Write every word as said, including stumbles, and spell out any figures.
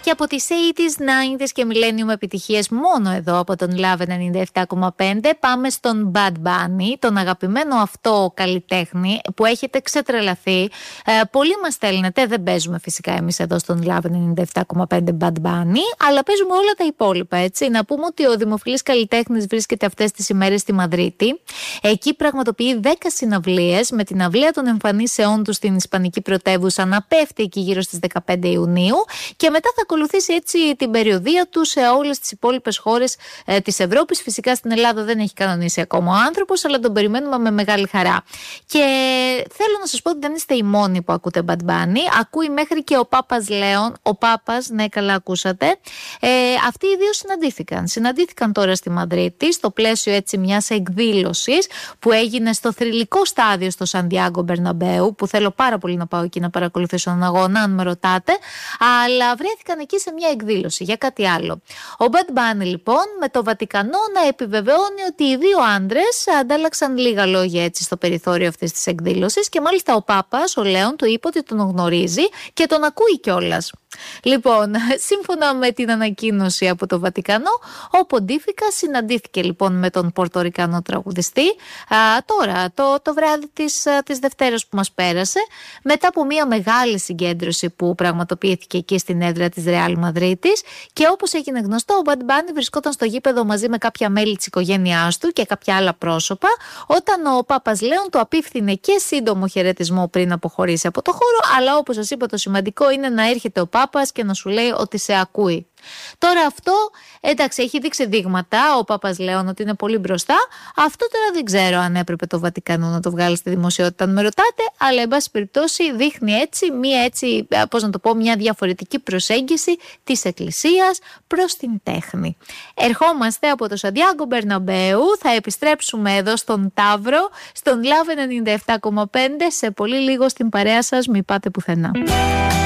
Και από τις ογδόντα, ενενήντα και Millennium επιτυχίες μόνο εδώ από τον Love ενενήντα επτά κόμμα πέντε πάμε στον Bad Bunny, τον αγαπημένο αυτό καλλιτέχνη που έχετε ξετρελαθεί. Ε, πολλοί μας στέλνετε, δεν παίζουμε φυσικά εμείς εδώ στον Love ενενήντα επτά κόμμα πέντε Bad Bunny, αλλά παίζουμε όλα τα υπόλοιπα, έτσι. Να πούμε ότι ο δημοφιλής καλλιτέχνης βρίσκεται αυτές τις ημέρες στη Μαδρίτη. Εκεί πραγματοποιεί δέκα συναυλίες με την αυλαία των εμφανίσεών του στην Ισπανική πρωτεύουσα να πέφτει εκεί γύρω στις δεκαπέντε Ιουνίου και μετά θα ακολουθήσει έτσι την περιοδεία του σε όλες τις υπόλοιπες χώρες ε, της Ευρώπης. Φυσικά στην Ελλάδα δεν έχει κανονίσει ακόμα ο άνθρωπος, αλλά τον περιμένουμε με μεγάλη χαρά. Και θέλω να σας πω ότι δεν είστε οι μόνοι που ακούτε Bad Bunny. Ακούει μέχρι και ο Πάπας Λέων. Ο Πάπας, ναι, καλά ακούσατε. Ε, αυτοί οι δύο συναντήθηκαν. Συναντήθηκαν τώρα στη Μαδρίτη, στο πλαίσιο έτσι μιας εκδήλωσης που έγινε στο θρυλικό στάδιο στο Σαντιάγκο Μπερναμπέου, που θέλω πάρα πολύ να πάω εκεί να παρακολουθήσω τον αγώνα, αν με ρωτάτε. Αλλά βρέθηκαν εκεί σε μια εκδήλωση για κάτι άλλο. Ο Bad Bunny λοιπόν με το Βατικανό να επιβεβαιώνει ότι οι δύο άντρες αντάλλαξαν λίγα λόγια έτσι στο περιθώριο αυτής της εκδήλωσης και μάλιστα ο Πάπας, ο Λέων, του είπε ότι τον γνωρίζει και τον ακούει κιόλας. Λοιπόν, σύμφωνα με την ανακοίνωση από το Βατικανό, ο Ποντίφικα συναντήθηκε λοιπόν με τον Πορτορικανό τραγουδιστή α, τώρα, το, το βράδυ της, της Δευτέρας που μας πέρασε, μετά από μια μεγάλη συγκέντρωση που πραγματοποιήθηκε εκεί στην έδρα της Ρεάλ Μαδρίτης. Και όπως έγινε γνωστό, ο Bad Bunny βρισκόταν στο γήπεδο μαζί με κάποια μέλη της οικογένειάς του και κάποια άλλα πρόσωπα, όταν ο Πάπας Λέων του απίφθινε και σύντομο χαιρετισμό πριν αποχωρήσει από το χώρο. Αλλά όπως σας είπα, το σημαντικό είναι να έρχεται ο Πάπας και να σου λέει ότι σε ακούει. Τώρα αυτό, εντάξει, έχει δείξει δείγματα ο Πάπας Λέων ότι είναι πολύ μπροστά. Αυτό τώρα δεν ξέρω αν έπρεπε το Βατικανό να το βγάλει στη δημοσιότητα, αν με ρωτάτε, αλλά εν πάση περιπτώσει δείχνει έτσι μία έτσι, πώς να το πω, μια διαφορετική προσέγγιση της Εκκλησίας προς την τέχνη. Ερχόμαστε από το Σαντιάγκο Μπερναμπέου, θα επιστρέψουμε εδώ στον Ταύρο, στον Love ενενήντα επτά κόμμα πέντε, σε πολύ λίγο στην παρέα σας, μη πάτε πουθενά.